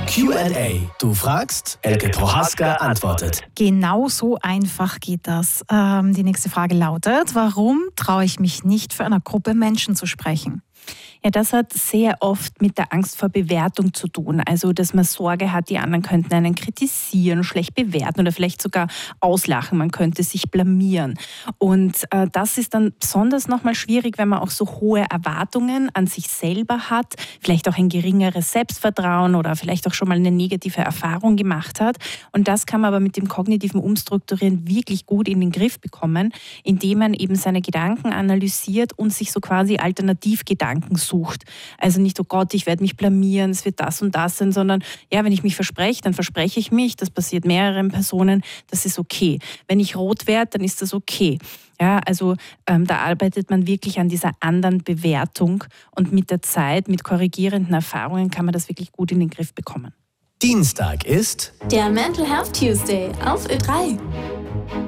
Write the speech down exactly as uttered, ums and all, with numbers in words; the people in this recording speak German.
Q and A. Du fragst, Elke Prohaska antwortet. Genau so einfach geht das. Ähm, die nächste Frage lautet, warum traue ich mich nicht, für eine Gruppe Menschen zu sprechen? Ja, das hat sehr oft mit der Angst vor Bewertung zu tun. Also, dass man Sorge hat, die anderen könnten einen kritisieren, schlecht bewerten oder vielleicht sogar auslachen. Man könnte sich blamieren. Und äh, das ist dann besonders nochmal schwierig, wenn man auch so hohe Erwartungen an sich selber hat, vielleicht auch ein geringeres Selbstvertrauen oder vielleicht auch schon mal eine negative Erfahrung gemacht hat. Und das kann man aber mit dem kognitiven Umstrukturieren wirklich gut in den Griff bekommen, indem man eben seine Gedanken analysiert und sich so quasi Alternativgedanken sucht. Sucht. Also nicht, oh Gott, ich werde mich blamieren, es wird das und das sein, sondern ja, wenn ich mich verspreche, dann verspreche ich mich, das passiert mehreren Personen, das ist okay. Wenn ich rot werde, dann ist das okay. Ja, also ähm, da arbeitet man wirklich an dieser anderen Bewertung und mit der Zeit, mit korrigierenden Erfahrungen kann man das wirklich gut in den Griff bekommen. Dienstag ist der Mental Health Tuesday auf Ö drei.